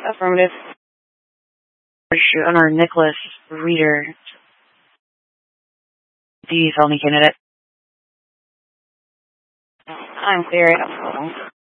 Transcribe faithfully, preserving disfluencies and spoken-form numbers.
Affirmative. Honor Nicholas Reader. Do you felony candidate? I'm clear.